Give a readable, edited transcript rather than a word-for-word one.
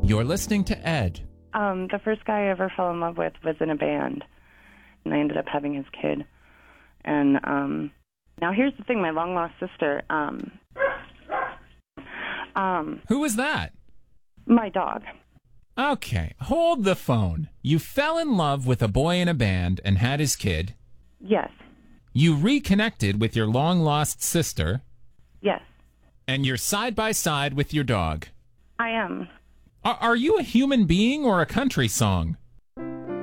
You're listening to Ed. The first guy I ever fell in love with was in a band, and I ended up having his kid. And now here's the thing, my long-lost sister, Who was that? my dog. Okay, hold the phone. You fell in love with a boy in a band and had his kid. Yes. You reconnected with your long-lost sister. Yes. And you're side by side with your dog. I am. Are you a human being or a country song?